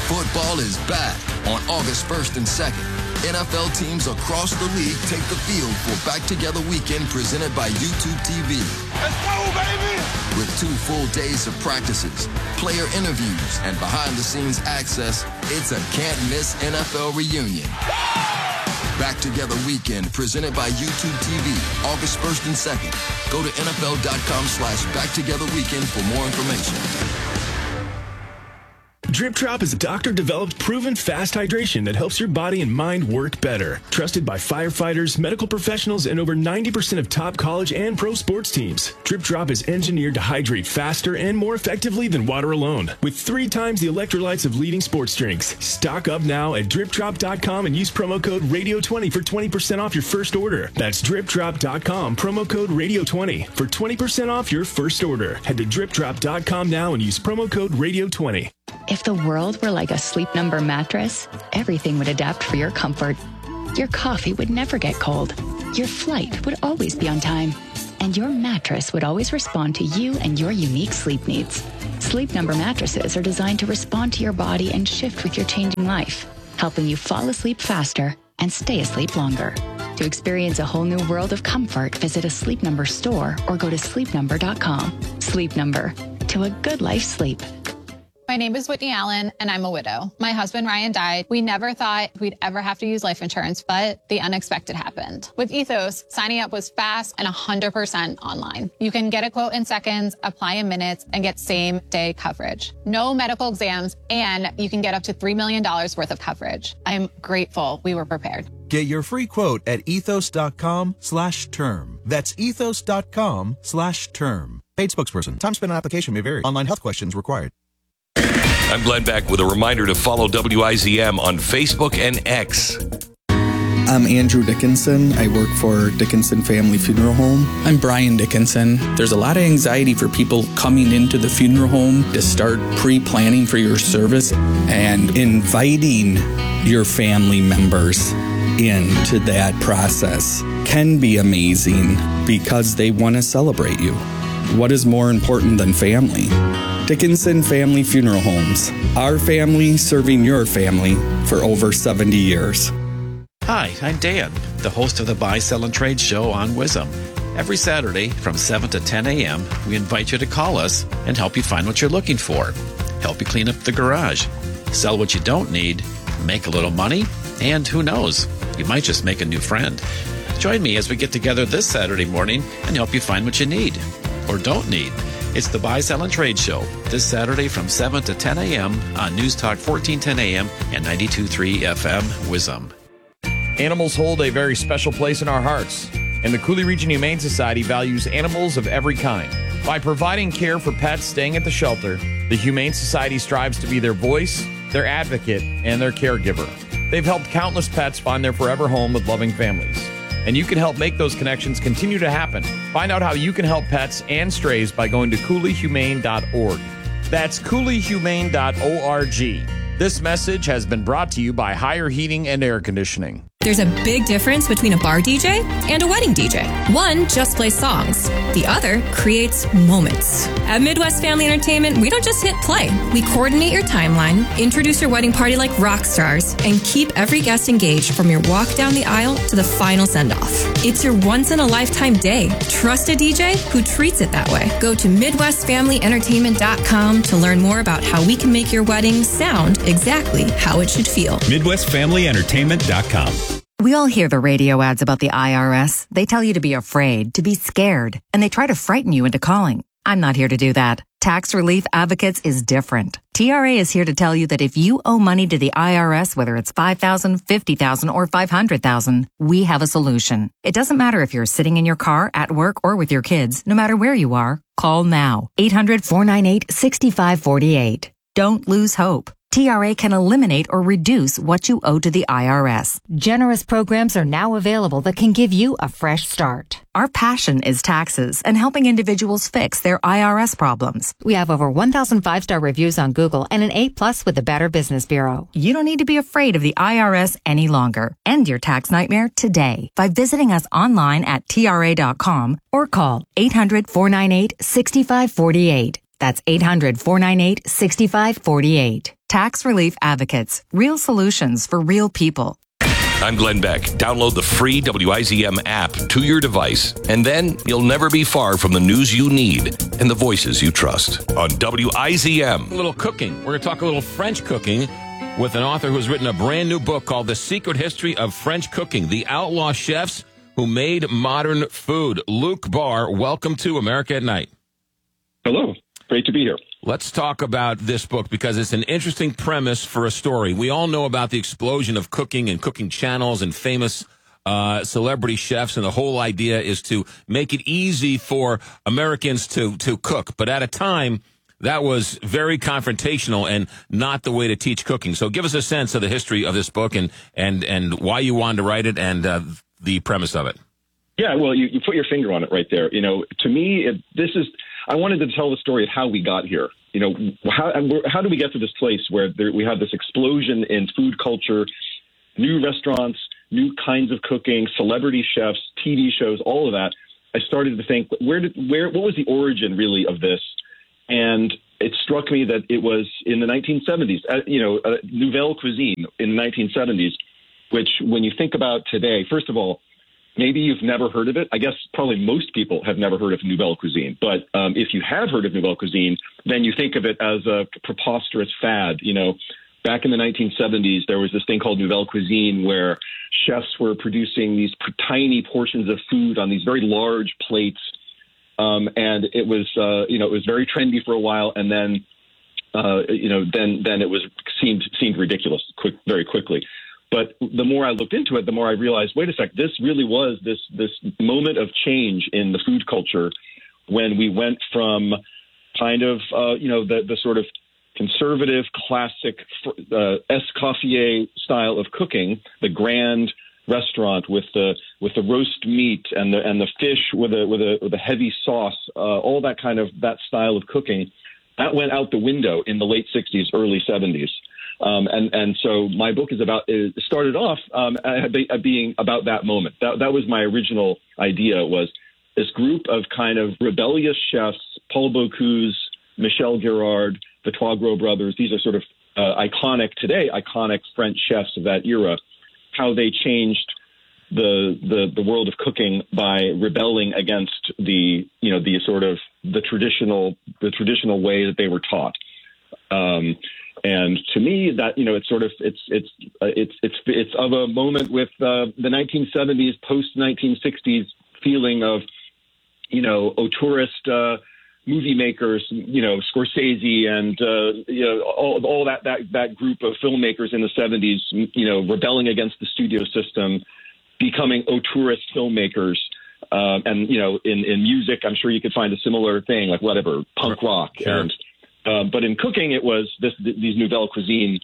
Football is back on August 1st and 2nd. NFL teams across the league take the field for Back Together Weekend presented by YouTube TV. Let's go, baby! With 2 full days of practices, player interviews, and behind-the-scenes access, it's a can't-miss NFL reunion. Back Together Weekend presented by YouTube TV, August 1st and 2nd. Go to NFL.com/BackTogetherWeekend for more information. Drip Drop is a doctor-developed, proven fast hydration that helps your body and mind work better. Trusted by firefighters, medical professionals, and over 90% of top college and pro sports teams. Drip Drop is engineered to hydrate faster and more effectively than water alone, with 3 times the electrolytes of leading sports drinks. Stock up now at DripDrop.com and use promo code Radio20 for 20% off your first order. That's DripDrop.com, promo code Radio20 for 20% off your first order. Head to DripDrop.com now and use promo code Radio20. If the world were like a Sleep Number mattress, everything would adapt for your comfort. Your coffee would never get cold. Your flight would always be on time. And your mattress would always respond to you and your unique sleep needs. Sleep Number mattresses are designed to respond to your body and shift with your changing life, helping you fall asleep faster and stay asleep longer. To experience a whole new world of comfort, visit a Sleep Number store or go to sleepnumber.com. Sleep Number. To a good life sleep. My name is Whitney Allen, and I'm a widow. My husband, Ryan, died. We never thought we'd ever have to use life insurance, but the unexpected happened. With Ethos, signing up was fast and 100% online. You can get a quote in seconds, apply in minutes, and get same-day coverage. No medical exams, and you can get up to $3 million worth of coverage. I'm grateful we were prepared. Get your free quote at ethos.com/term. That's ethos.com/term. Paid spokesperson. Time spent on application may vary. Online health questions required. I'm Glenn Beck with a reminder to follow WIZM on Facebook and X. I'm Andrew Dickinson. I work for Dickinson Family Funeral Home. I'm Brian Dickinson. There's a lot of anxiety for people coming into the funeral home to start pre-planning for your service and inviting your family members into that process can be amazing because they want to celebrate you. What is more important than family? Dickinson Family Funeral Homes. Our family serving your family for over 70 years. Hi, I'm Dan, the host of the Buy, Sell, and Trade show on WIZM. Every Saturday from 7 to 10 a.m., we invite you to call us and help you find what you're looking for, help you clean up the garage, sell what you don't need, make a little money, and who knows, you might just make a new friend. Join me as we get together this Saturday morning and help you find what you need or don't need. It's the Buy, Sell, and Trade show this Saturday from 7 to 10 a.m. on News Talk 1410 a.m. and 92.3 FM WIZM. Animals hold a very special place in our hearts, and the Cooley Region Humane Society values animals of every kind. By providing care for pets staying at the shelter, the Humane Society strives to be their voice, their advocate, and their caregiver. They've helped countless pets find their forever home with loving families. And you can help make those connections continue to happen. Find out how you can help pets and strays by going to CooleyHumane.org. That's CooleyHumane.org. This message has been brought to you by Higher Heating and Air Conditioning. There's a big difference between a bar DJ and a wedding DJ. One just plays songs. The other creates moments. At Midwest Family Entertainment, we don't just hit play. We coordinate your timeline, introduce your wedding party like rock stars, and keep every guest engaged from your walk down the aisle to the final send-off. It's your once-in-a-lifetime day. Trust a DJ who treats it that way. Go to MidwestFamilyEntertainment.com to learn more about how we can make your wedding sound exactly how it should feel. MidwestFamilyEntertainment.com. We all hear the radio ads about the IRS. They tell you to be afraid, to be scared, and they try to frighten you into calling. I'm not here to do that. Tax Relief Advocates is different. TRA is here to tell you that if you owe money to the IRS, whether it's $5,000, $50,000, or $500,000, we have a solution. It doesn't matter if you're sitting in your car, at work, or with your kids. No matter where you are, call now. 800-498-6548. Don't lose hope. TRA can eliminate or reduce what you owe to the IRS. Generous programs are now available that can give you a fresh start. Our passion is taxes and helping individuals fix their IRS problems. We have over 1,000 5-star reviews on Google and an A+ with the Better Business Bureau. You don't need to be afraid of the IRS any longer. End your tax nightmare today by visiting us online at TRA.com or call 800-498-6548. That's 800-498-6548. Tax Relief Advocates. Real solutions for real people. I'm Glenn Beck. Download the free WIZM app to your device, and then you'll never be far from the news you need and the voices you trust on WIZM. A little cooking. We're going to talk a little French cooking with an author who's written a brand new book called The Secret History of French Cooking, The Outlaw Chefs Who Made Modern Food. Luc Barr, welcome to America at Night. Hello. Great to be here. Let's talk about this book because it's an interesting premise for a story. We all know about the explosion of cooking and cooking channels and famous celebrity chefs, and the whole idea is to make it easy for Americans to cook. But at a time, that was very confrontational and not the way to teach cooking. So give us a sense of the history of this book and why you wanted to write it and the premise of it. Yeah, well, you put your finger on it right there. You know, to me, I wanted to tell the story of how we got here. You know, how do we get to this place where we have this explosion in food culture, new restaurants, new kinds of cooking, celebrity chefs, TV shows, all of that. I started to think, what was the origin really of this? And it struck me that it was in the 1970s, Nouvelle Cuisine in the 1970s, which when you think about today, first of all, maybe you've never heard of it. I guess probably most people have never heard of Nouvelle Cuisine. But if you have heard of Nouvelle Cuisine, then you think of it as a preposterous fad. You know, back in the 1970s, there was this thing called Nouvelle Cuisine where chefs were producing these tiny portions of food on these very large plates. And it was, it was very trendy for a while. And then, then it seemed ridiculous very quickly. But the more I looked into it, the more I realized, wait a sec, this really was this moment of change in the food culture when we went from kind of, the sort of conservative, classic Escoffier style of cooking, the grand restaurant with the roast meat and the fish with a heavy sauce, all that that style of cooking, that went out the window in the late 60s, early 70s. And so my book started off being about that moment. That was my original idea, was this group of kind of rebellious chefs, Paul Bocuse, Michel Girard, the Trois Gros brothers. These are sort of iconic French chefs of that era, how they changed the world of cooking by rebelling against the traditional way that they were taught. And to me, that it's of a moment with the 1970s, post 1960s feeling of auteurist movie makers, Scorsese and all that group of filmmakers in the 70s, rebelling against the studio system, becoming auteurist filmmakers. And in music, I'm sure you could find a similar thing, like whatever, punk rock. Sure. But in cooking, it was these Nouvelle Cuisine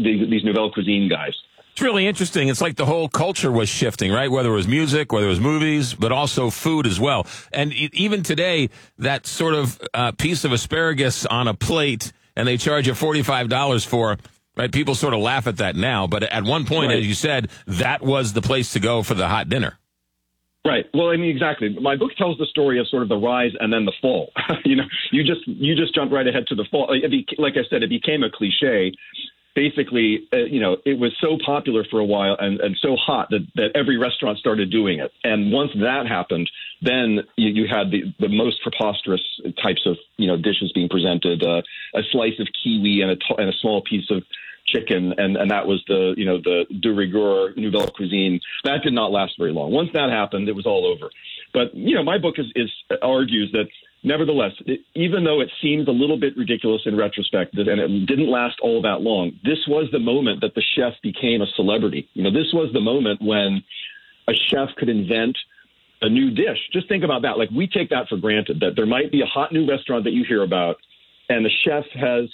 guys. It's really interesting. It's like the whole culture was shifting, right? Whether it was music, whether it was movies, but also food as well. And even today, that sort of piece of asparagus on a plate, and they charge you $45 for, right? People sort of laugh at that now. But at one point, Right. as you said, that was the place to go for the hot dinner. Right. Well, I mean, exactly. My book tells the story of sort of the rise and then the fall. You just jump right ahead to the fall. Like I said, it became a cliche. Basically, it was so popular for a while and so hot that every restaurant started doing it. And once that happened, then you had the most preposterous types of dishes being presented. A slice of kiwi and a small piece of chicken, and that was the de rigueur Nouvelle Cuisine. That did not last very long. Once that happened, it was all over. But my book argues that nevertheless, even though it seems a little bit ridiculous in retrospect, and it didn't last all that long, this was the moment that the chef became a celebrity. This was the moment when a chef could invent a new dish. Just think about that. Like, we take that for granted, that there might be a hot new restaurant that you hear about, and the chef has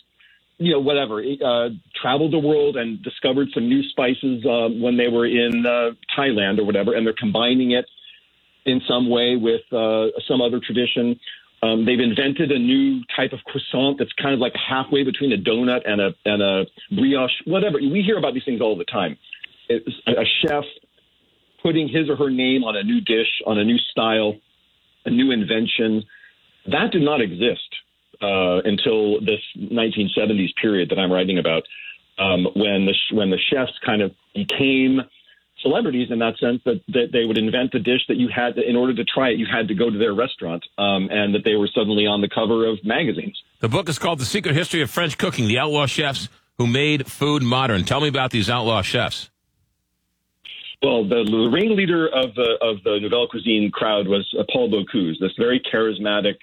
traveled the world and discovered some new spices when they were in Thailand or whatever, and they're combining it in some way with some other tradition. They've invented a new type of croissant that's kind of like halfway between a donut and a brioche, whatever. We hear about these things all the time. It's a chef putting his or her name on a new dish, on a new style, a new invention. That did not exist until this 1970s period that I'm writing about, when the chefs kind of became celebrities in that sense, that they would invent a dish that you had to, in order to try it, you had to go to their restaurant, and that they were suddenly on the cover of magazines. The book is called The Secret History of French Cooking, The Outlaw Chefs Who Made Food Modern. Tell me about these outlaw chefs. Well, the ringleader of the Nouvelle Cuisine crowd was Paul Bocuse, this very charismatic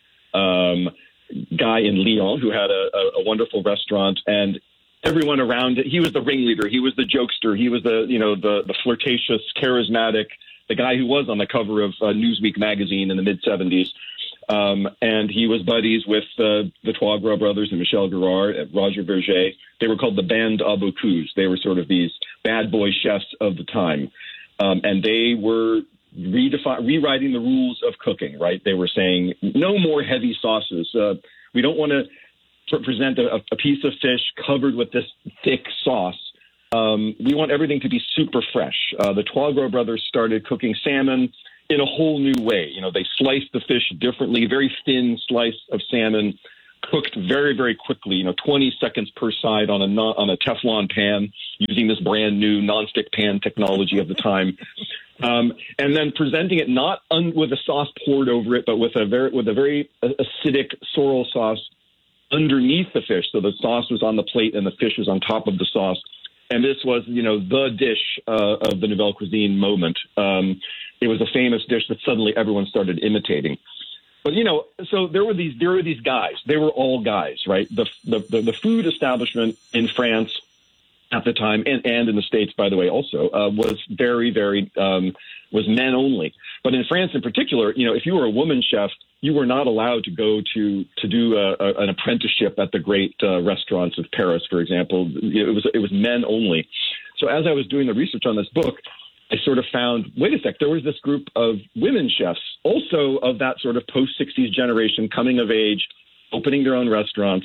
guy in Lyon who had a wonderful restaurant, and everyone around it. He was the ringleader. He was the jokester. He was the flirtatious, charismatic, the guy who was on the cover of Newsweek magazine in the mid-'70s. And he was buddies with the Trois Gras brothers and Michel Girard and Roger Verger. They were called the Bande à Bocuse. They were sort of these bad boy chefs of the time. And they were rewriting the rules of cooking, right? They were saying, no more heavy sauces. We don't want to present a piece of fish covered with this thick sauce. We want everything to be super fresh. The Trois Gras brothers started cooking salmon in a whole new way. You know, they sliced the fish differently, very thin slice of salmon, cooked very, very quickly, 20 seconds per side on a Teflon pan using this brand new nonstick pan technology of the time. And then presenting it not with a sauce poured over it, but with a very acidic sorrel sauce underneath the fish. So the sauce was on the plate and the fish was on top of the sauce. And this was, the dish of the Nouvelle Cuisine moment. It was a famous dish that suddenly everyone started imitating. But, so there were these guys. They were all guys, right? The food establishment in France at the time, and in the States, by the way, also, was very, very, was men only. But in France in particular, if you were a woman chef, you were not allowed to go to do an apprenticeship at the great restaurants of Paris, for example. It was men only. So as I was doing the research on this book, I sort of found, wait a sec, there was this group of women chefs, also of that sort of post-60s generation, coming of age, opening their own restaurants.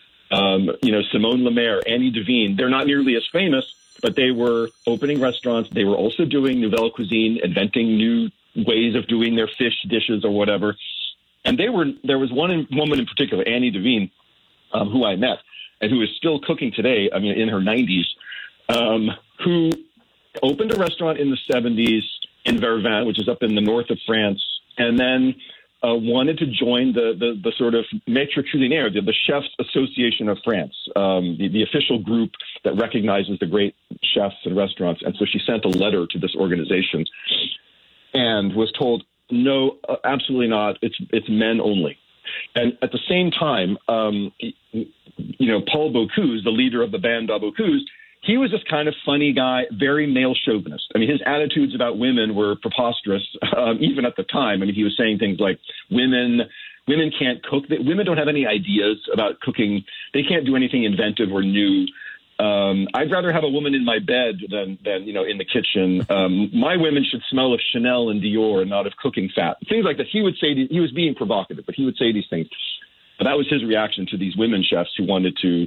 Simone Lemaire, Annie Devine, they're not nearly as famous, but they were opening restaurants. They were also doing Nouvelle Cuisine, inventing new ways of doing their fish dishes or whatever. And there was one woman in particular, Annie Devine, who I met and who is still cooking today, in her 90s, who opened a restaurant in the 70s in Vervins, which is up in the north of France, and then wanted to join the sort of Maître Culinaire, the Chefs Association of France, the official group that recognizes the great chefs and restaurants. And so she sent a letter to this organization and was told, no, absolutely not. It's men only. And at the same time, Paul Bocuse, the leader of the Bande à Bocuse, he was this kind of funny guy, very male chauvinist. His attitudes about women were preposterous, even at the time. He was saying things like, women can't cook. Women don't have any ideas about cooking. They can't do anything inventive or new. I'd rather have a woman in my bed than in the kitchen. My women should smell of Chanel and Dior and not of cooking fat. Things like that. He would say, he was being provocative, but he would say these things. But that was his reaction to these women chefs who wanted to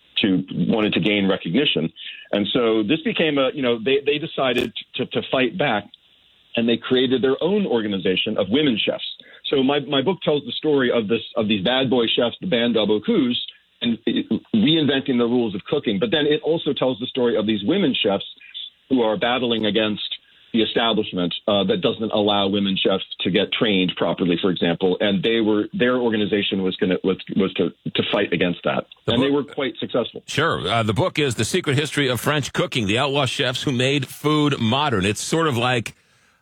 gain recognition. And so this became they decided to fight back, and they created their own organization of women chefs. So my book tells the story of these bad boy chefs, the Bande à Bocuse, and reinventing the rules of cooking. But then it also tells the story of these women chefs who are battling against the establishment that doesn't allow women chefs to get trained properly, for example. And their organization was to fight against that. And they were quite successful. Sure. The book is The Secret History of French Cooking, The Outlaw Chefs Who Made Food Modern. It's sort of like,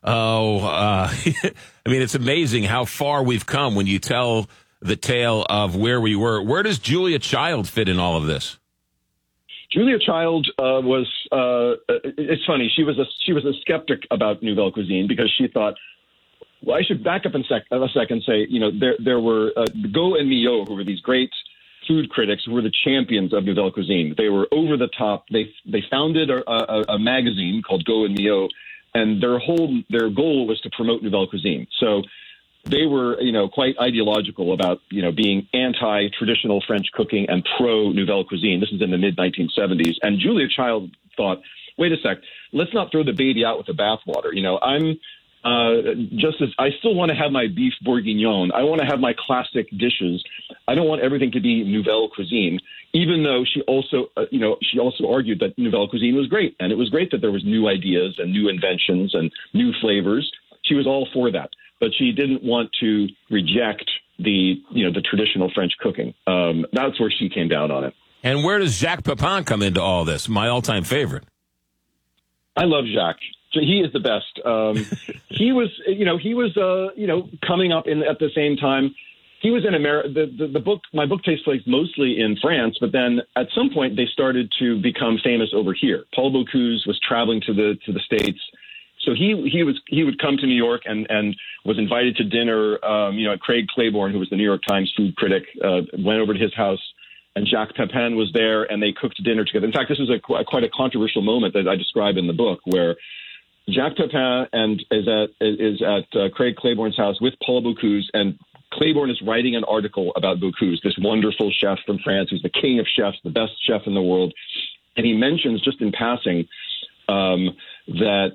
it's amazing how far we've come when you tell the tale of where we were. Where does Julia Child fit in all of this? Julia Child was. It's funny. She was a skeptic about Nouvelle Cuisine because she thought. Well, I should back up a second. Say, there were Go and Millot, who were these great food critics who were the champions of Nouvelle Cuisine. They were over the top. They founded a magazine called Go and Millot, and their goal was to promote Nouvelle Cuisine. So they were, quite ideological about, being anti-traditional French cooking and pro-Nouvelle Cuisine. This is in the mid-1970s. And Julia Child thought, wait a sec, let's not throw the baby out with the bathwater. just as I still want to have my beef bourguignon. I want to have my classic dishes. I don't want everything to be nouvelle cuisine, even though she also argued that nouvelle cuisine was great. And it was great that there was new ideas and new inventions and new flavors. She was all for that. But she didn't want to reject the traditional French cooking. That's where she came down on it. And where does Jacques Pepin come into all this? My all-time favorite. I love Jacques. He is the best. He was coming up at the same time. He was in America. My book takes place mostly in France, but then at some point they started to become famous over here. Paul Bocuse was traveling to the States. So he would come to New York and was invited to dinner. Craig Claiborne, who was the New York Times food critic, went over to his house, and Jacques Pepin was there, and they cooked dinner together. In fact, this is quite a controversial moment that I describe in the book, where Jacques Pepin is at Craig Claiborne's house with Paul Bocuse, and Claiborne is writing an article about Bocuse, this wonderful chef from France who's the king of chefs, the best chef in the world, and he mentions just in passing that.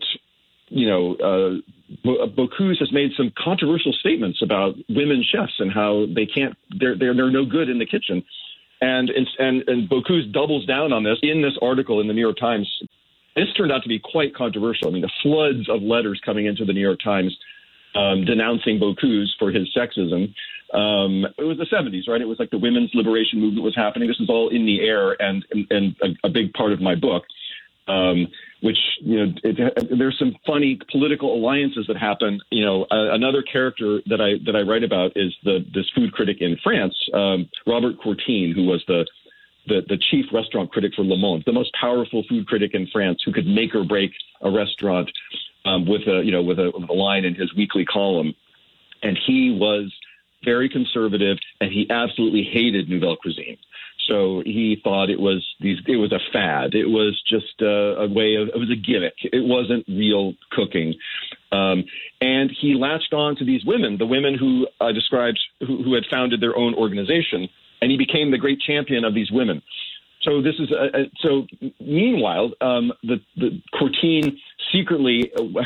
Bocuse has made some controversial statements about women chefs and how they're no good in the kitchen. And Bocuse doubles down on this in this article in the New York Times. This turned out to be quite controversial. I mean, the floods of letters coming into the New York Times denouncing Bocuse for his sexism. It was the 70s, right? It was like the women's liberation movement was happening. This is all in the air and a big part of my book. Which, there's some funny political alliances that happen. Another character that I write about is this food critic in France, Robert Courtine, who was the chief restaurant critic for Le Monde, the most powerful food critic in France, who could make or break a restaurant with a line in his weekly column. And he was very conservative, and he absolutely hated nouvelle cuisine. So he thought it was a fad. It was just it was a gimmick. It wasn't real cooking. And he latched on to these women, the women who I described, who had founded their own organization, and he became the great champion of these women. So this is meanwhile, the Courtine secretly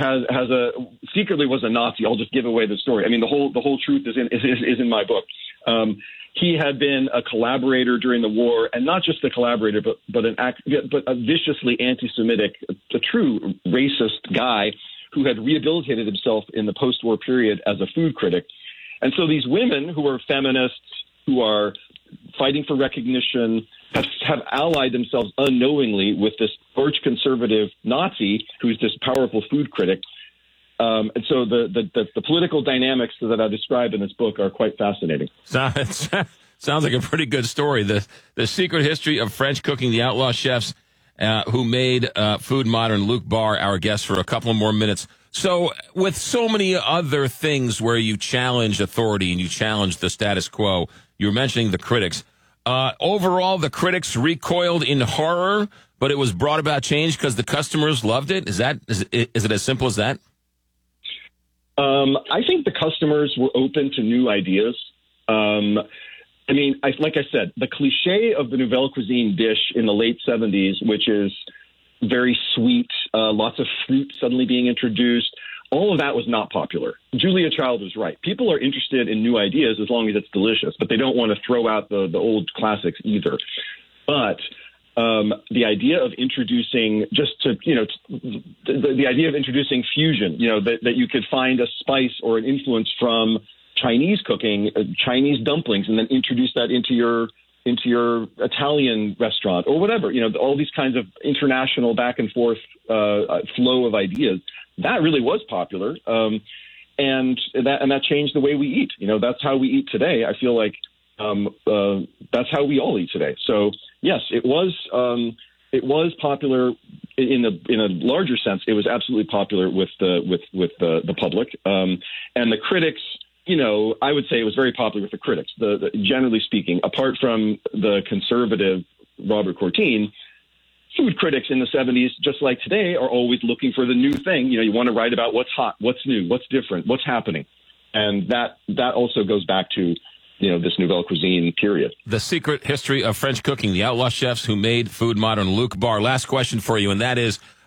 was a Nazi. I'll just give away the story. I mean, the whole truth is in my book. He had been a collaborator during the war, and not just a collaborator, but a viciously anti-Semitic, a true racist guy who had rehabilitated himself in the post-war period as a food critic. And so these women who are feminists, who are fighting for recognition, have allied themselves unknowingly with this arch-conservative Nazi who's this powerful food critic. And so the political dynamics that I describe in this book are quite fascinating. Sounds like a pretty good story. The secret history of French cooking, the outlaw chefs who made Food Modern. Luc Bar, our guest, for a couple more minutes. So with so many other things where you challenge authority and you challenge the status quo, you were mentioning the critics. Overall, the critics recoiled in horror, but it was brought about change because the customers loved it. Is it as simple as that? I think the customers were open to new ideas. Like I said, the cliche of the nouvelle cuisine dish in the late 70s, which is very sweet, lots of fruit suddenly being introduced, all of that was not popular. Julia Child was right. People are interested in new ideas as long as it's delicious, but they don't want to throw out the old classics either. But the idea of introducing the idea of introducing fusion, that you could find a spice or an influence from Chinese cooking, Chinese dumplings, and then introduce that into your Italian restaurant or whatever, all these kinds of international back and forth flow of ideas, that really was popular. And that changed the way we eat. That's how we eat today. I feel like that's how we all eat today. So yes, it was popular in a larger sense. It was absolutely popular with the public, and the critics. I would say it was very popular with the critics. Generally speaking, apart from the conservative Robert Courtine, food critics in the 70s, just like today, are always looking for the new thing. You want to write about what's hot, what's new, what's different, what's happening, and that also goes back to this nouvelle cuisine period. The secret history of French cooking, the outlaw chefs who made Food Modern. Luc Bar. Last question for you, and that is,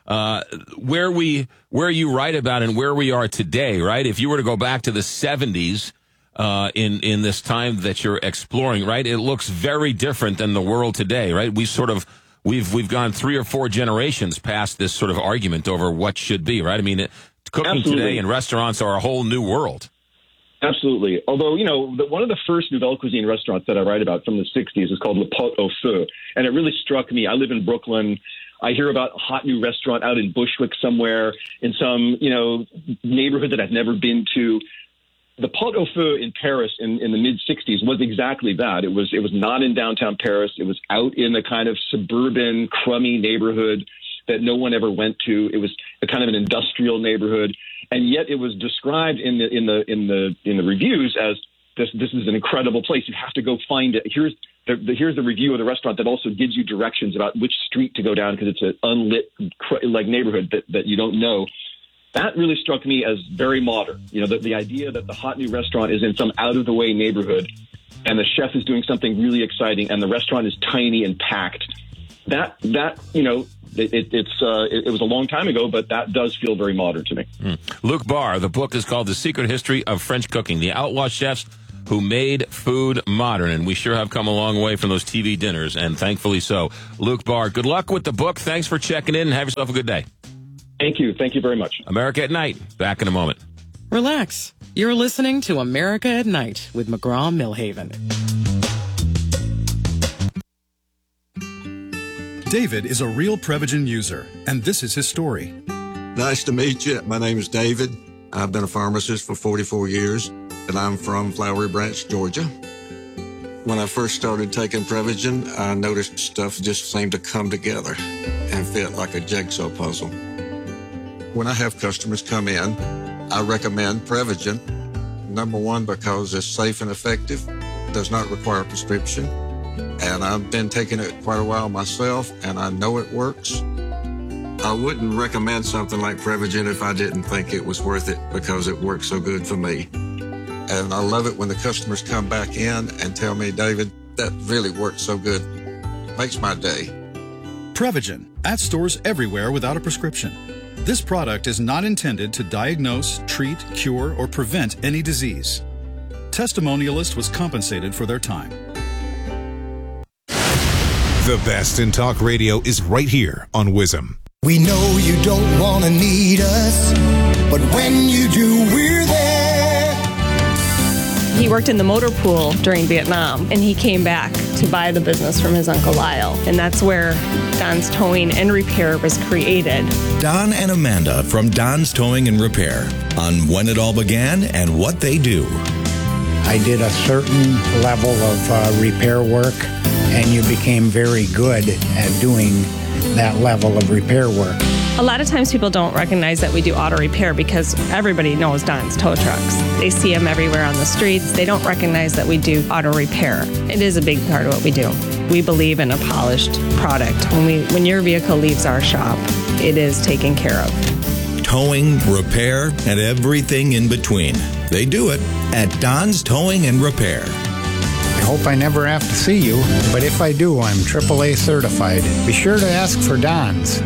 where you write about and where we are today, right? If you were to go back to the 70s, in this time that you're exploring, right? It looks very different than the world today, right? We've gone 3 or 4 generations past this sort of argument over what should be, right? I mean, cooking Absolutely. today in restaurants are a whole new world. Absolutely. Although, one of the first Nouvelle Cuisine restaurants that I write about from the 60s is called Le Pot au Feu. And it really struck me. I live in Brooklyn. I hear about a hot new restaurant out in Bushwick somewhere in some, neighborhood that I've never been to. The Pot au Feu in Paris in the mid-'60s was exactly that. It was not in downtown Paris. It was out in a kind of suburban, crummy neighborhood that no one ever went to. It was a kind of an industrial neighborhood, and yet it was described in the reviews as this is an incredible place. You have to go find it. Here's the review of the restaurant that also gives you directions about which street to go down because it's an unlit neighborhood that you don't know. That really struck me as very modern. The idea that the hot new restaurant is in some out-of-the-way neighborhood and the chef is doing something really exciting and the restaurant is tiny and packed. It was a long time ago, but that does feel very modern to me. Luc Barr, the book is called The Secret History of French Cooking, the outlaw chefs who made food modern. And we sure have come a long way from those TV dinners, and thankfully so. Luc Barr, good luck with the book. Thanks for checking in, and have yourself a good day. Thank you. Thank you very much. America at Night. Back in a moment. Relax. You're listening to America at Night with McGraw-Millhaven. David is a real Prevagen user, and this is his story. Nice to meet you. My name is David. I've been a pharmacist for 44 years, and I'm from Flowery Branch, Georgia. When I first started taking Prevagen, I noticed stuff just seemed to come together and fit like a jigsaw puzzle. When I have customers come in, I recommend Prevagen. Number one, because it's safe and effective, does not require a prescription. And I've been taking it quite a while myself, and I know it works. I wouldn't recommend something like Prevagen if I didn't think it was worth it because it works so good for me. And I love it when the customers come back in and tell me, David, that really worked so good. Makes my day. Prevagen, at stores everywhere without a prescription. This product is not intended to diagnose, treat, cure, or prevent any disease. Testimonialist was compensated for their time. The best in talk radio is right here on WIZM. We know you don't want to need us, but when you do, we're there. He worked in the motor pool during Vietnam, and he came back to buy the business from his Uncle Lyle. And that's where Don's Towing and Repair was created. Don and Amanda from Don's Towing and Repair on when it all began and what they do. I did a certain level of repair work, and you became very good at doing that level of repair work. A lot of times people don't recognize that we do auto repair because everybody knows Don's tow trucks. They see them everywhere on the streets. They don't recognize that we do auto repair. It is a big part of what we do. We believe in a polished product. When your vehicle leaves our shop, it is taken care of. Towing, repair, and everything in between. They do it at Don's Towing and Repair. I hope I never have to see you, but if I do, I'm AAA certified. Be sure to ask for Don's.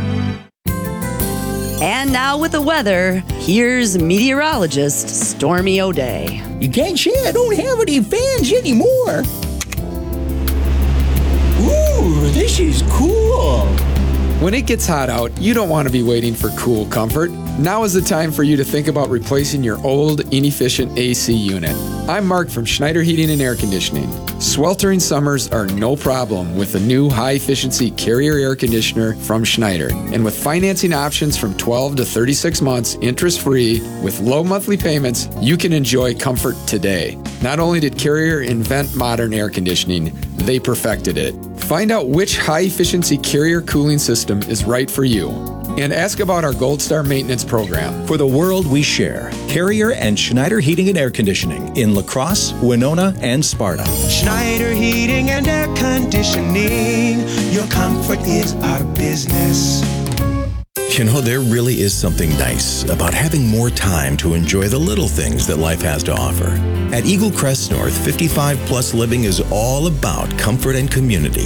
And now with the weather, here's meteorologist Stormy O'Day. You can't say I don't have any fans anymore. Ooh, this is cool. When it gets hot out, you don't want to be waiting for cool comfort. Now is the time for you to think about replacing your old, inefficient AC unit. I'm Mark from Schneider Heating and Air Conditioning. Sweltering summers are no problem with the new high-efficiency Carrier air conditioner from Schneider. And with financing options from 12 to 36 months, interest-free, with low monthly payments, you can enjoy comfort today. Not only did Carrier invent modern air conditioning, they perfected it. Find out which high-efficiency Carrier cooling system is right for you. And ask about our Gold Star maintenance program. For the world we share, Carrier and Schneider Heating and Air Conditioning in La Crosse, Winona, and Sparta. Schneider Heating and Air Conditioning. Your comfort is our business. You know, there really is something nice about having more time to enjoy the little things that life has to offer. At Eagle Crest North, 55 Plus living is all about comfort and community.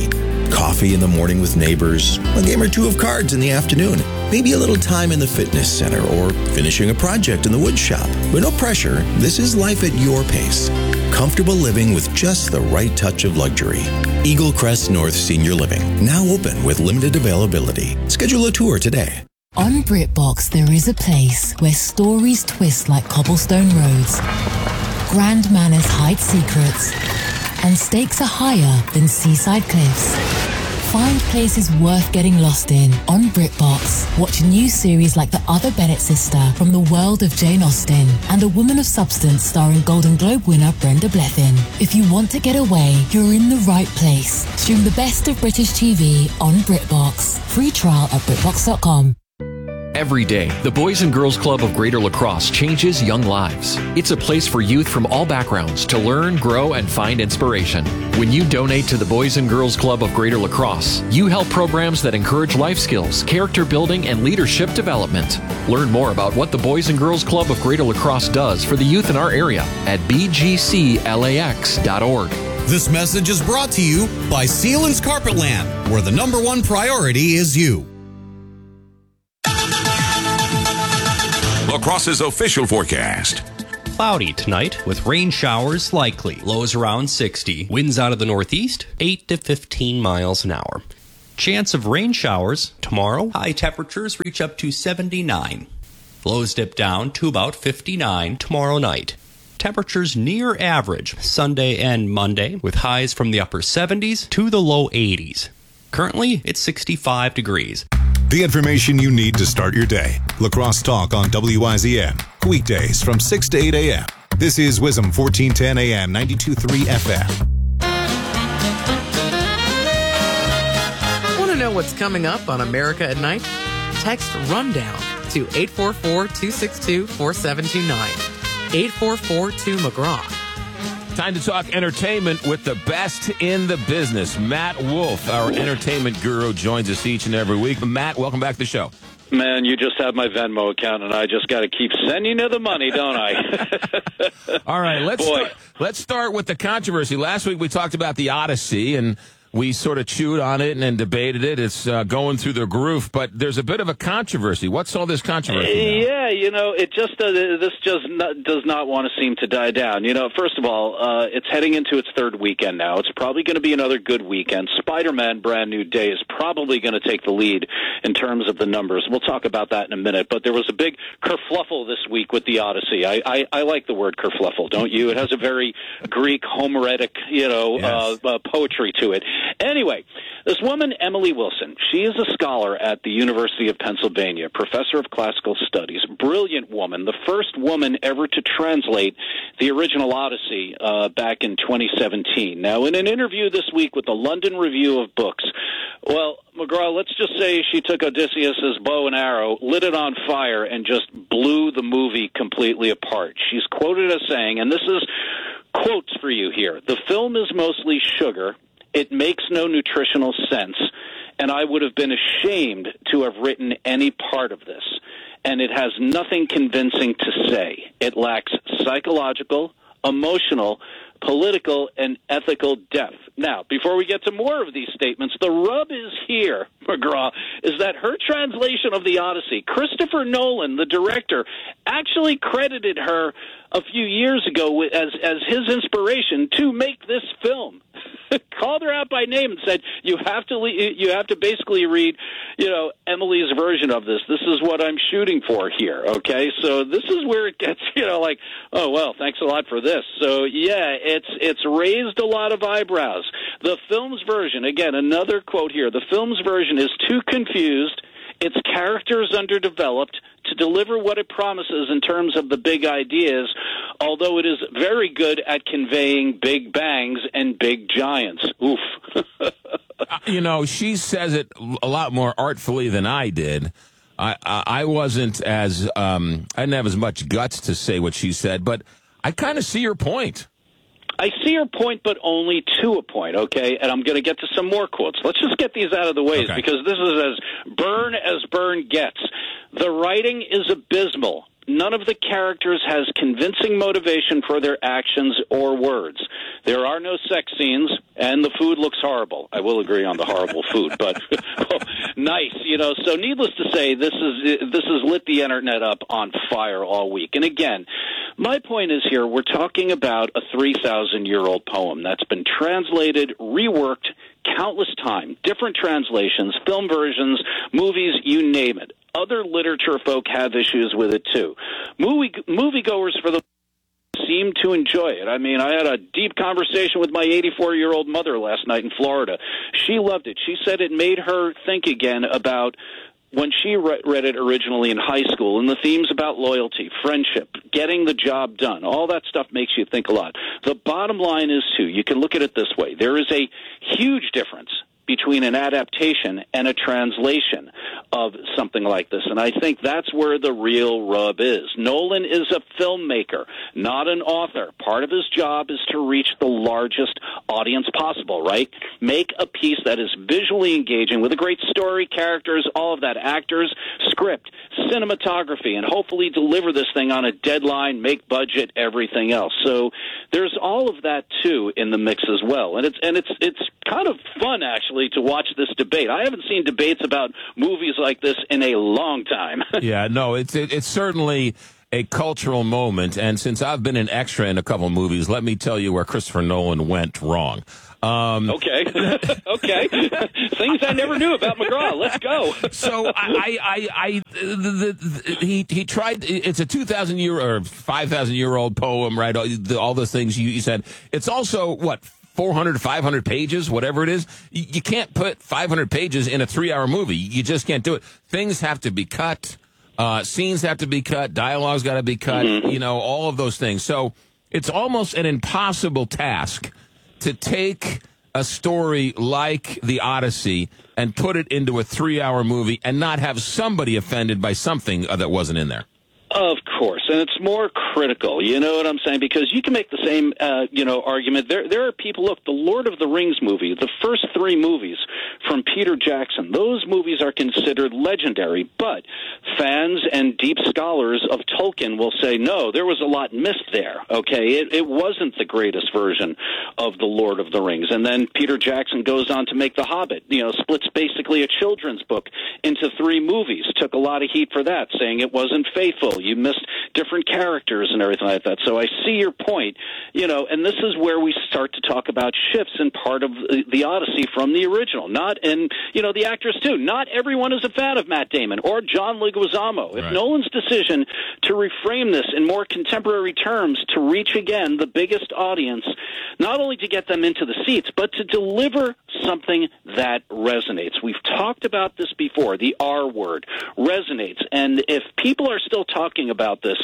Coffee in the morning with neighbors, a game or two of cards in the afternoon, maybe a little time in the fitness center or finishing a project in the wood shop. But no pressure, this is life at your pace. Comfortable living with just the right touch of luxury. Eagle Crest North Senior Living, now open with limited availability. Schedule a tour today. On BritBox, there is a place where stories twist like cobblestone roads, grand manners hide secrets, and stakes are higher than seaside cliffs. Find places worth getting lost in on BritBox. Watch new series like The Other Bennett Sister from the world of Jane Austen and A Woman of Substance starring Golden Globe winner Brenda Blethyn. If you want to get away, you're in the right place. Stream the best of British TV on BritBox. Free trial at BritBox.com. Every day, the Boys and Girls Club of Greater La Crosse changes young lives. It's a place for youth from all backgrounds to learn, grow, and find inspiration. When you donate to the Boys and Girls Club of Greater La Crosse, you help programs that encourage life skills, character building, and leadership development. Learn more about what the Boys and Girls Club of Greater La Crosse does for the youth in our area at bgclax.org. This message is brought to you by Sealands Carpetland, where the #1 priority is you. La Crosse's official forecast. Cloudy tonight with rain showers likely. Lows around 60. Winds out of the northeast, 8 to 15 miles an hour. Chance of rain showers tomorrow. High temperatures reach up to 79. Lows dip down to about 59 tomorrow night. Temperatures near average Sunday and Monday with highs from the upper 70s to the low 80s. Currently, it's 65 degrees. The information you need to start your day. La Crosse Talk on WIZM. Weekdays from 6 to 8 a.m. This is Wisdom 1410 AM, 92.3 FM. Want to know what's coming up on America at Night? Text RUNDOWN to 844-262-4729. 844-2-McGraw. Time to talk entertainment with the best in the business. Matt Wolf, our entertainment guru, joins us each and every week. Matt, welcome back to the show. Man, you just have my Venmo account, and I just got to keep sending you the money, don't I? All right, let's start with the controversy. Last week we talked about the Odyssey, and we sort of chewed on it and debated it. It's going through the groove, but there's a bit of a controversy. What's all this controversy now? Yeah, it just does not want to seem to die down. First of all, it's heading into its third weekend now. It's probably going to be another good weekend. Spider-Man Brand New Day is probably going to take the lead in terms of the numbers. We'll talk about that in a minute, but there was a big kerfluffle this week with the Odyssey. I like the word kerfluffle, don't you? It has a very Greek Homeric, poetry to it. Anyway, this woman, Emily Wilson, she is a scholar at the University of Pennsylvania, professor of classical studies, brilliant woman, the first woman ever to translate the original Odyssey back in 2017. Now, in an interview this week with the London Review of Books, well, McGraw, let's just say she took Odysseus's bow and arrow, lit it on fire, and just blew the movie completely apart. She's quoted as saying, and this is quotes for you here, "The film is mostly sugar. It makes no nutritional sense, and I would have been ashamed to have written any part of this. And it has nothing convincing to say. It lacks psychological, emotional, political, and ethical depth." Now, before we get to more of these statements, the rub is here, McGraw, is that her translation of the Odyssey, Christopher Nolan, the director, actually credited her a few years ago as his inspiration to make this film. Called her out by name and said, you have to basically read, Emily's version of this. This is what I'm shooting for here, okay? So this is where it gets, like, oh, well, thanks a lot for this. So, yeah, it's raised a lot of eyebrows. The film's version, again, another quote here, the film's version is too confused, its characters underdeveloped to deliver what it promises in terms of the big ideas, although it is very good at conveying big bangs and big giants. Oof. She says it a lot more artfully than I did. I wasn't as I didn't have as much guts to say what she said, but I kind of see her point. I see her point, but only to a point, okay? And I'm going to get to some more quotes. Let's just get these out of the way, because this is as burn gets. The writing is abysmal. none of the characters has convincing motivation for their actions or words. There are no sex scenes, and the food looks horrible. I will agree on the horrible food, but nice, So needless to say, this has lit the internet up on fire all week. And again, my point is here, we're talking about a 3,000-year-old poem that's been translated, reworked countless times, different translations, film versions, movies, you name it. Other literature folk have issues with it, too. Moviegoers, for the seem to enjoy it. I mean, I had a deep conversation with my 84-year-old mother last night in Florida. She loved it. She said it made her think again about when she read it originally in high school, and the themes about loyalty, friendship, getting the job done, all that stuff makes you think a lot. The bottom line is, too, you can look at it this way. There is a huge difference between an adaptation and a translation of something like this. And I think that's where the real rub is. Nolan is a filmmaker, not an author. Part of his job is to reach the largest audience possible, right? Make a piece that is visually engaging with a great story, characters, all of that, actors, script, cinematography, and hopefully deliver this thing on a deadline, make budget, everything else. So there's all of that, too, in the mix as well. And it's kind of fun, actually, to watch this debate. I haven't seen debates about movies like this in a long time. Yeah, no, it's certainly a cultural moment, and since I've been an extra in a couple movies, let me tell you where Christopher Nolan went wrong. Okay. Okay. Things I never knew about McGraw. Let's go. So he tried. It's a 2,000-year or 5,000-year-old poem, right? All those things you said. It's also what, 400, 500 pages, whatever it is. You can't put 500 pages in a 3-hour movie. You just can't do it. Things have to be cut. Scenes have to be cut. Dialogue's got to be cut. Mm-hmm. All of those things. So it's almost an impossible task to take a story like The Odyssey and put it into a 3-hour movie and not have somebody offended by something that wasn't in there. Of course, and it's more critical, you know what I'm saying? Because you can make the same, argument. There are people, look, the Lord of the Rings movie, the first 3 movies from Peter Jackson, those movies are considered legendary, but fans and deep scholars of Tolkien will say, no, there was a lot missed there, okay? It wasn't the greatest version of the Lord of the Rings. And then Peter Jackson goes on to make The Hobbit, splits basically a children's book into 3 movies, took a lot of heat for that, saying it wasn't faithful. You missed different characters and everything like that. So I see your point, and this is where we start to talk about shifts in part of the Odyssey from the original. The actors too. Not everyone is a fan of Matt Damon or John Leguizamo. If Nolan's decision to reframe this in more contemporary terms to reach again the biggest audience, not only to get them into the seats, but to deliver something that resonates. We've talked about this before. The R word resonates. And if people are still talking about this,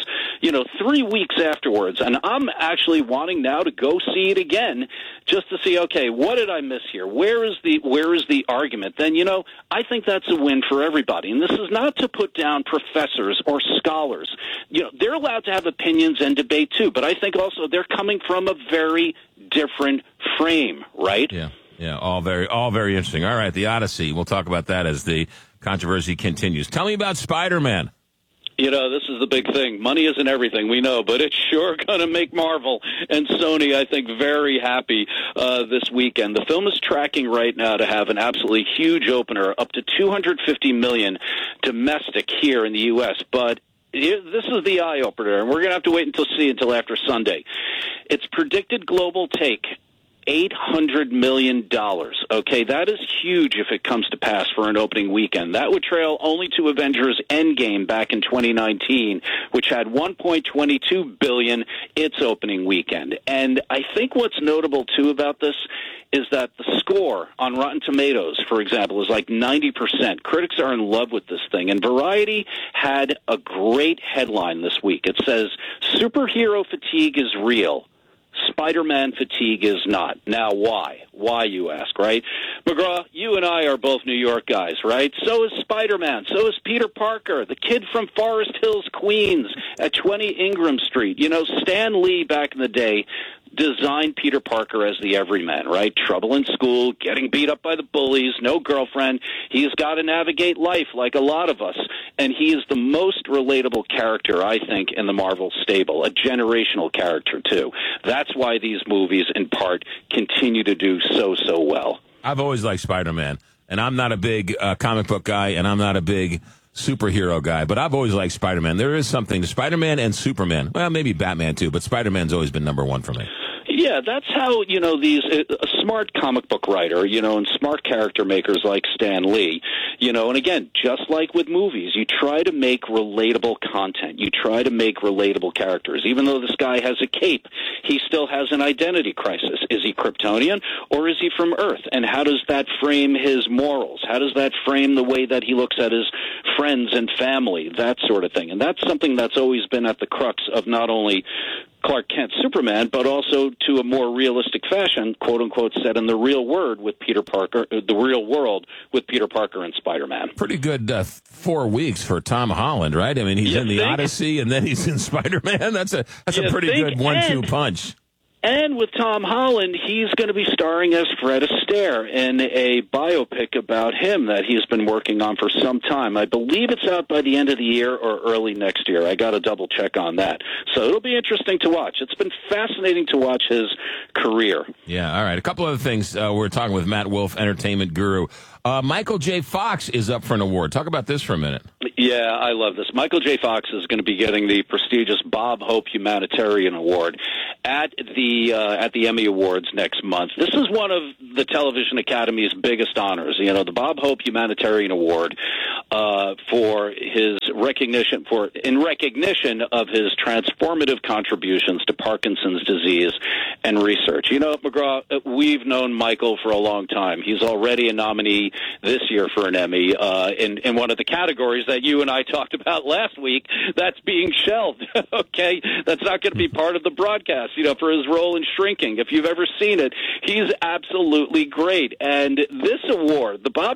3 weeks afterwards, and I'm actually wanting now to go see it again just to see, okay, what did I miss here? Where is the argument? Then, I think that's a win for everybody. And this is not to put down professors or scholars. They're allowed to have opinions and debate too, but I think also they're coming from a very different frame, right? Yeah, all very interesting. All right, The Odyssey. We'll talk about that as the controversy continues. Tell me about Spider-Man. This is the big thing. Money isn't everything, we know, but it's sure going to make Marvel and Sony, I think, very happy this weekend. The film is tracking right now to have an absolutely huge opener, up to $250 million domestic here in the U.S., but this is the eye-opener, and we're going to have to wait until after Sunday. Its predicted global take, $800 million. Okay, that is huge if it comes to pass for an opening weekend. That would trail only to Avengers Endgame back in 2019, which had $1.22 billion its opening weekend. And I think what's notable, too, about this is that the score on Rotten Tomatoes, for example, is like 90%. Critics are in love with this thing. And Variety had a great headline this week. It says, "Superhero fatigue is real. Spider-Man fatigue is not." Now, why? Why, you ask, right? McGraw, you and I are both New York guys, right? So is Spider-Man. So is Peter Parker, the kid from Forest Hills, Queens, at 20 Ingram Street. Stan Lee back in the day designed Peter Parker as the everyman, right? Trouble in school, getting beat up by the bullies, no girlfriend. He's got to navigate life like a lot of us. And he is the most relatable character, I think, in the Marvel stable, a generational character, too. That's why these movies, in part, continue to do so well. I've always liked Spider-Man, and I'm not a big comic book guy, and I'm not a big superhero guy, but I've always liked Spider-Man. There is something to Spider-Man and Superman. Well, maybe Batman, too, but Spider-Man's always been number one for me. Yeah, that's how, a smart comic book writer, and smart character makers like Stan Lee, and again, just like with movies, you try to make relatable content. You try to make relatable characters. Even though this guy has a cape, he still has an identity crisis. Is he Kryptonian or is he from Earth? And how does that frame his morals? How does that frame the way that he looks at his friends and family, that sort of thing? And that's something that's always been at the crux of not only Clark Kent Superman, but also to a more realistic fashion, quote unquote, set in the real world with Peter Parker and Spider-Man. Pretty good 4 weeks for Tom Holland, right? I mean, he's in the Odyssey and then he's in Spider-Man. That's a pretty good 1-2 punch. And with Tom Holland, he's going to be starring as Fred Astaire in a biopic about him that he's been working on for some time. I believe it's out by the end of the year or early next year. I got to double check on that. So it'll be interesting to watch. It's been fascinating to watch his career. Yeah, all right. A couple other things. We're talking with Matt Wolf, entertainment guru. Michael J. Fox is up for an award. Talk about this for a minute. Yeah, I love this. Michael J. Fox is going to be getting the prestigious Bob Hope Humanitarian Award at the Emmy Awards next month. This is one of the Television Academy's biggest honors. The Bob Hope Humanitarian Award for his recognition of his transformative contributions to Parkinson's disease and research. McGraw, we've known Michael for a long time. He's already a nominee this year for an Emmy in one of the categories that you and I talked about last week. That's being shelved. Okay, that's not going to be part of the broadcast. For his role in Shrinking. If you've ever seen it, he's absolutely great. And this award, the Bob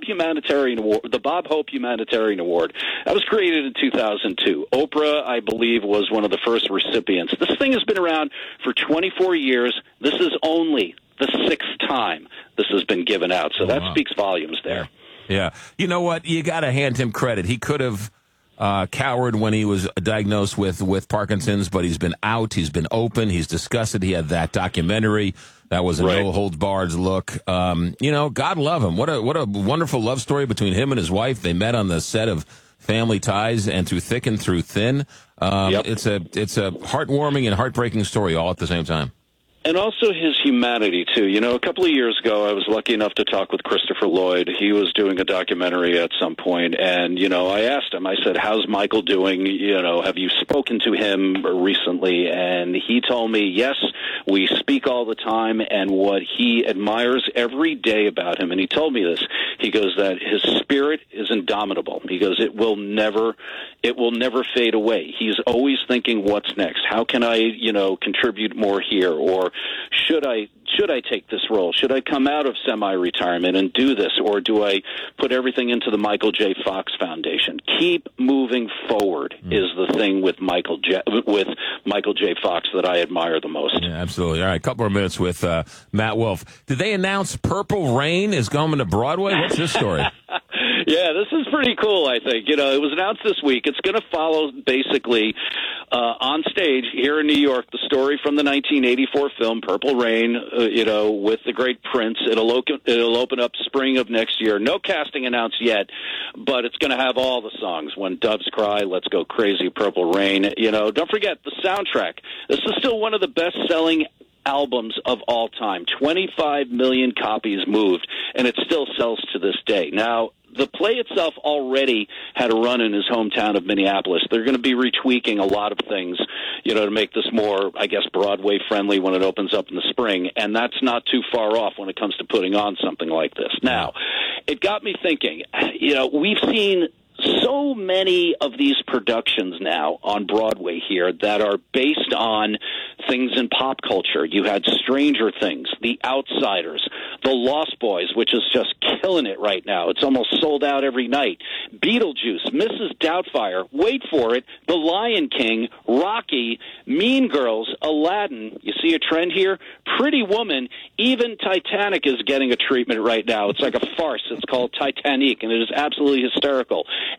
Hope Humanitarian Award, that was created in 2002. Oprah, I believe, was one of the first recipients. This thing has been around for 24 years. This is only the 6th time this has been given out. So that speaks volumes there. Yeah. You know what? You got to hand him credit. He could have cowered when he was diagnosed with Parkinson's, but he's been out. He's been open. He's discussed it. He had that documentary. That was a no-holds-barred look. God love him. What a wonderful love story between him and his wife. They met on the set of Family Ties and through thick and through thin. It's a heartwarming and heartbreaking story all at the same time. And also his humanity, too. A couple of years ago, I was lucky enough to talk with Christopher Lloyd. He was doing a documentary at some point, and, I asked him, I said, how's Michael doing? Have you spoken to him recently? And he told me, yes, we speak all the time, and what he admires every day about him, and he told me this, he goes that his spirit is indomitable. He goes, it will never fade away. He's always thinking, what's next? How can I, contribute more here? Or should I take this role? Should I come out of semi-retirement and do this, or do I put everything into the Michael J. Fox Foundation? Keep moving forward is the thing with Michael J. Fox that I admire the most. Yeah, absolutely. All right, a couple more minutes with Matt Wolf. Did they announce Purple Rain is coming to Broadway? What's this story? Yeah, this is pretty cool, I think. It was announced this week. It's going to follow, basically, on stage here in New York, the story from the 1984 film Purple Rain, with the great Prince. It'll open up spring of next year. No casting announced yet, but it's going to have all the songs. When Doves Cry, Let's Go Crazy, Purple Rain. Don't forget the soundtrack. This is still one of the best-selling albums of all time. 25 million copies moved, and it still sells to this day. Now, the play itself already had a run in his hometown of Minneapolis. They're going to be retweaking a lot of things, to make this more, I guess, Broadway friendly when it opens up in the spring. And that's not too far off when it comes to putting on something like this. Now, it got me thinking, we've seen so many of these productions now on Broadway here that are based on things in pop culture. You had Stranger Things, The Outsiders, The Lost Boys, which is just killing it right now. It's almost sold out every night. Beetlejuice, Mrs. Doubtfire, wait for it, The Lion King, Rocky, Mean Girls, Aladdin. You see a trend here? Pretty Woman, even Titanic is getting a treatment right now. It's like a farce. It's called Titanic, and it is absolutely hysterical.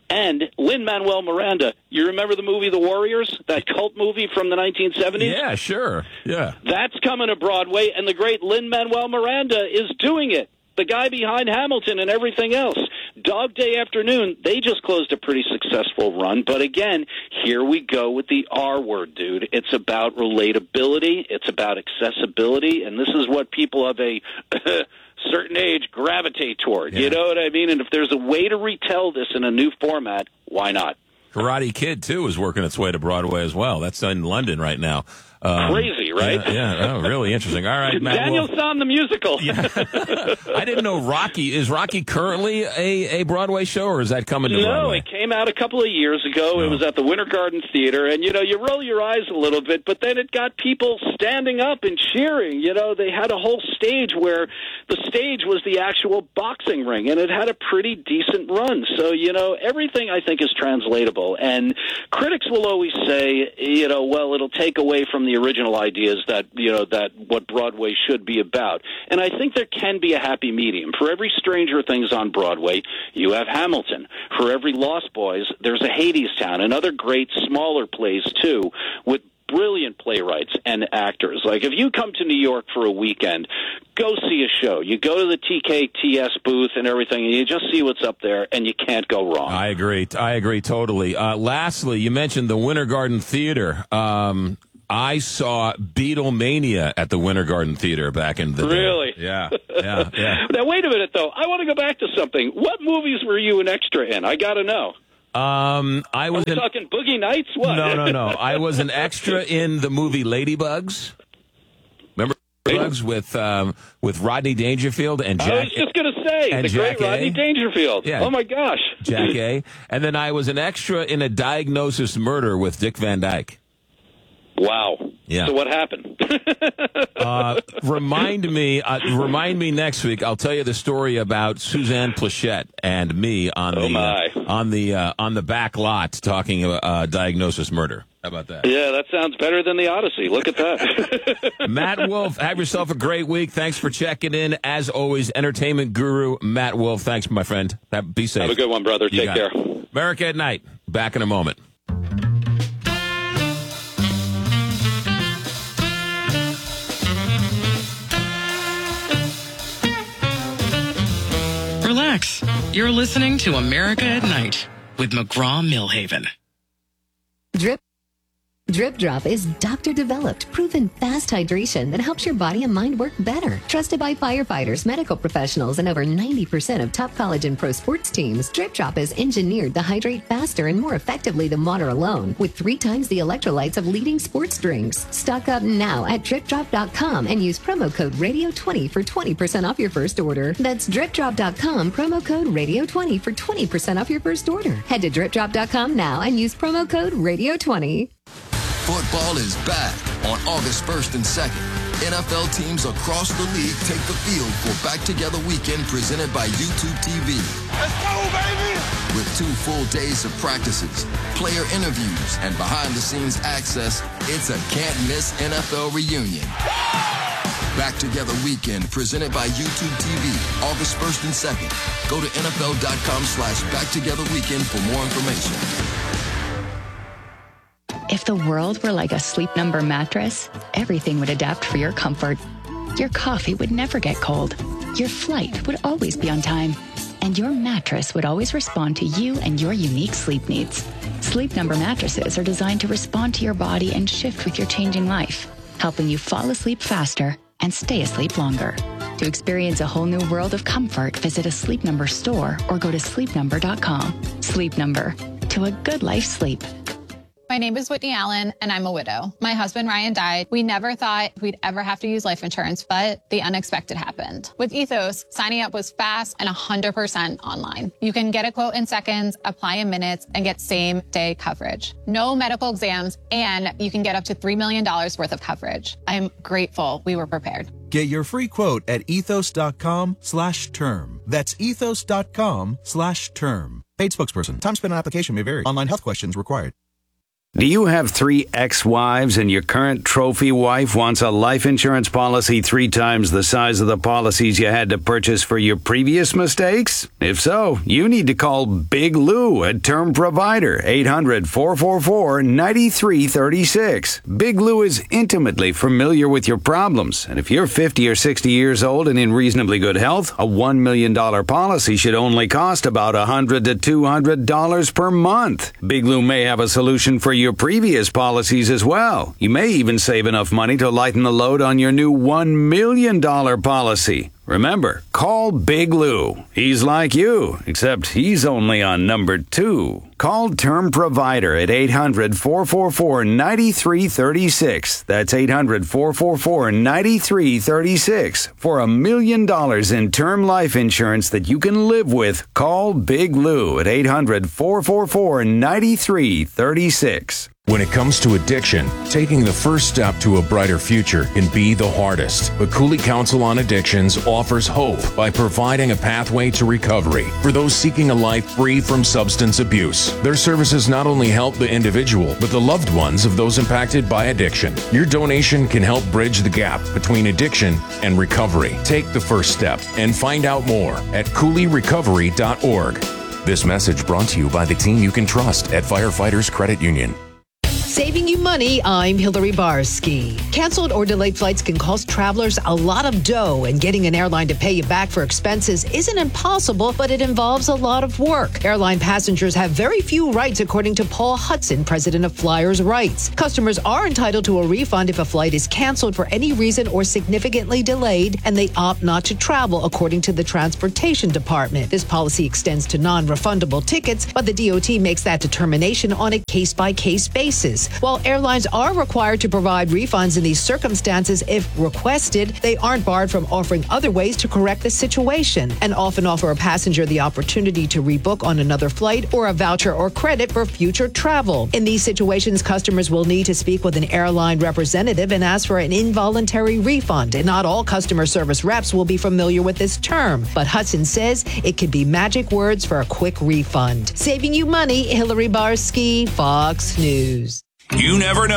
And Lin-Manuel Miranda, you remember the movie The Warriors, that cult movie from the 1970s? Yeah, sure. Yeah. That's coming to Broadway, and the great Lin-Manuel Miranda is doing it. The guy behind Hamilton and everything else. Dog Day Afternoon, they just closed a pretty successful run. But again, here we go with the R word, dude. It's about relatability. It's about accessibility. And this is what people of a certain age gravitate toward. Yeah. You know what I mean? And if there's a way to retell this in a new format, why not? Karate Kid, too, is working its way to Broadway as well. That's in London right now. Crazy, right? Yeah. Oh, really interesting. All right, Matt. Daniel San, the musical. Yeah. I didn't know Rocky. Is Rocky currently a Broadway show, or is that coming to Broadway? No, it came out a couple of years ago. Oh. It was at the Winter Garden Theater, and, you know, you roll your eyes a little bit, but then it got people standing up and cheering. You know, they had a whole stage where the stage was the actual boxing ring, and it had a pretty decent run. So, you know, everything I think is translatable, and critics will always say, you know, well, it'll take away from the original ideas that, you know, that what Broadway should be about. And I think there can be a happy medium. For every Stranger Things on Broadway, you have Hamilton. For every Lost Boys, there's a Hadestown, and other great smaller plays, too, with brilliant playwrights and actors. Like, if you come to New York for a weekend, go see a show. You go to the TKTS booth and everything, and you just see what's up there, and you can't go wrong. I agree totally. Lastly, you mentioned the Winter Garden Theater. I saw Beatlemania at the Winter Garden Theater back in the day. Really? Yeah. Now, wait a minute, though. I want to go back to something. What movies were you an extra in? I got to know. I was talking Boogie Nights? What? No. I was an extra in the movie Ladybugs. Remember Ladybugs with Rodney Dangerfield and Jack? I was just going to say, the great Rodney Dangerfield. Yeah. Oh, my gosh. Jack A. And then I was an extra in a Diagnosis Murder with Dick Van Dyke. Wow. Yeah. So what happened? Remind me next week. I'll tell you the story about Suzanne Plachette and me on the back lot talking about Diagnosis Murder. How about that? Yeah, that sounds better than the Odyssey. Look at that. Matt Wolf, have yourself a great week. Thanks for checking in. As always, entertainment guru Matt Wolf. Thanks, my friend. Be safe. Have a good one, brother. Take care. America at Night. Back in a moment. Relax. You're listening to America at Night with McGraw-Millhaven. Drip Drop is doctor-developed, proven fast hydration that helps your body and mind work better. Trusted by firefighters, medical professionals, and over 90% of top college and pro sports teams, Drip Drop is engineered to hydrate faster and more effectively than water alone, with 3 times the electrolytes of leading sports drinks. Stock up now at DripDrop.com and use promo code Radio20 for 20% off your first order. That's DripDrop.com, promo code Radio20 for 20% off your first order. Head to DripDrop.com now and use promo code Radio20. Football is back on August 1st and 2nd. NFL teams across the league take the field for Back Together Weekend presented by YouTube TV. Let's go, baby! With 2 full days of practices, player interviews, and behind-the-scenes access, it's a can't-miss NFL reunion. Back Together Weekend presented by YouTube TV, August 1st and 2nd. Go to NFL.com/BackTogetherWeekend for more information. If the world were like a Sleep Number mattress, everything would adapt for your comfort. Your coffee would never get cold. Your flight would always be on time. And your mattress would always respond to you and your unique sleep needs. Sleep Number mattresses are designed to respond to your body and shift with your changing life, helping you fall asleep faster and stay asleep longer. To experience a whole new world of comfort, visit a Sleep Number store or go to sleepnumber.com. Sleep Number. To a good life's sleep. My name is Whitney Allen, and I'm a widow. My husband, Ryan, died. We never thought we'd ever have to use life insurance, but the unexpected happened. With Ethos, signing up was fast and 100% online. You can get a quote in seconds, apply in minutes, and get same-day coverage. No medical exams, and you can get up to $3 million worth of coverage. I'm grateful we were prepared. Get your free quote at ethos.com/term. That's ethos.com/term. Paid spokesperson. Time spent on application may vary. Online health questions required. Do you have 3 ex-wives and your current trophy wife wants a life insurance policy 3 times the size of the policies you had to purchase for your previous mistakes? If so, you need to call Big Lou at Term Provider, 800-444-9336. Big Lou is intimately familiar with your problems, and if you're 50 or 60 years old and in reasonably good health, a $1 million policy should only cost about $100 to $200 per month. Big Lou may have a solution for your previous policies as well. You may even save enough money to lighten the load on your new $1 million policy. Remember, call Big Lou. He's like you, except he's only on number 2. Call Term Provider at 800-444-9336. That's 800-444-9336. For $1 million in term life insurance that you can live with, call Big Lou at 800-444-9336. When it comes to addiction, taking the first step to a brighter future can be the hardest. But Cooley Council on Addictions offers hope by providing a pathway to recovery for those seeking a life free from substance abuse. Their services not only help the individual, but the loved ones of those impacted by addiction. Your donation can help bridge the gap between addiction and recovery. Take the first step and find out more at CooleyRecovery.org. This message brought to you by the team you can trust at Firefighters Credit Union. Saving you money, I'm Hillary Barsky. Canceled or delayed flights can cost travelers a lot of dough, and getting an airline to pay you back for expenses isn't impossible, but it involves a lot of work. Airline passengers have very few rights, according to Paul Hudson, president of Flyers Rights. Customers are entitled to a refund if a flight is canceled for any reason or significantly delayed, and they opt not to travel, according to the Transportation Department. This policy extends to non-refundable tickets, but the DOT makes that determination on a case-by-case basis. While airlines are required to provide refunds in these circumstances if requested, they aren't barred from offering other ways to correct the situation, and often offer a passenger the opportunity to rebook on another flight or a voucher or credit for future travel. In these situations, customers will need to speak with an airline representative and ask for an involuntary refund, and not all customer service reps will be familiar with this term. But Hudson says it could be magic words for a quick refund. Saving you money, Hillary Barsky, Fox News. You never know.